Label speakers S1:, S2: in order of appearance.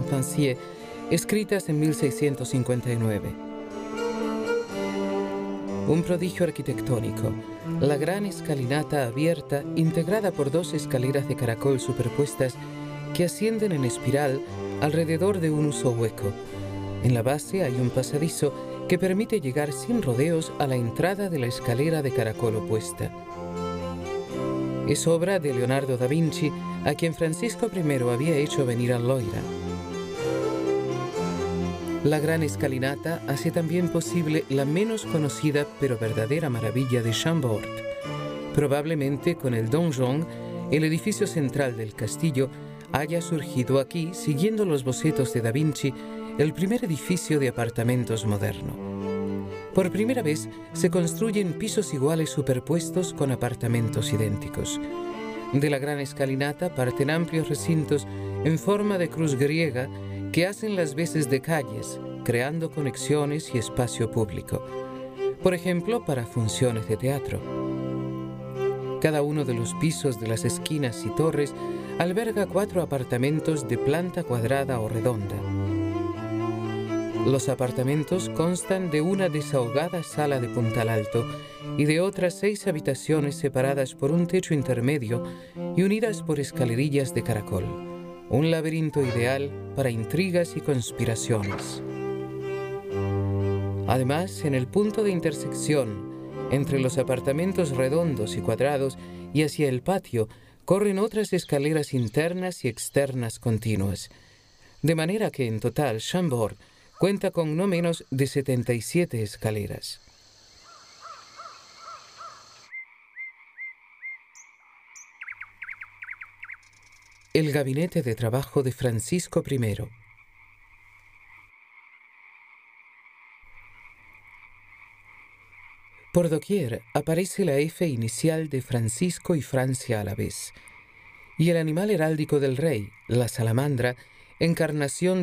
S1: Montpensier, escritas en 1659. Un prodigio arquitectónico, la gran escalinata abierta, integrada por dos escaleras de caracol superpuestas que ascienden en espiral alrededor de un uso hueco. En la base hay un pasadizo que permite llegar sin rodeos a la entrada de la escalera de caracol opuesta. Es obra de Leonardo da Vinci, a quien Francisco I había hecho venir al Loira. La gran escalinata hace también posible la menos conocida pero verdadera maravilla de Chambord. Probablemente con el donjon, el edificio central del castillo, haya surgido aquí, siguiendo los bocetos de Da Vinci, el primer edificio de apartamentos moderno. Por primera vez se construyen pisos iguales superpuestos con apartamentos idénticos. De la gran escalinata parten amplios recintos en forma de cruz griega que hacen las veces de calles, creando conexiones y espacio público. Por ejemplo, para funciones de teatro. Cada uno de los pisos de las esquinas y torres alberga 4 apartamentos de planta cuadrada o redonda. Los apartamentos constan de una desahogada sala de puntal alto y de otras 6 habitaciones separadas por un techo intermedio y unidas por escalerillas de caracol. Un laberinto ideal para intrigas y conspiraciones. Además, en el punto de intersección entre los apartamentos redondos y cuadrados y hacia el patio, corren otras escaleras internas y externas continuas. De manera que en total Chambord cuenta con no menos de 77 escaleras. El gabinete de trabajo de Francisco I. Por doquier aparece la F inicial de Francisco y Francia a la vez, y el animal heráldico del rey, la salamandra, encarnación